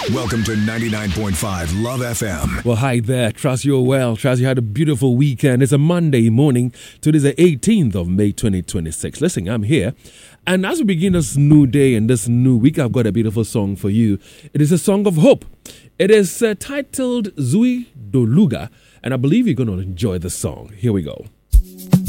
Welcome to 99.5 Love FM. Well, hi there. Trust you're well. Trust you had a beautiful weekend. It's a Monday morning. Today is the 18th of May 2026. Listen, I'm here. And as we begin this new day and this new week, I've got a beautiful song for you. It is a song of hope. It is titled Zui Doluga. And I believe you're going to enjoy the song. Here we go.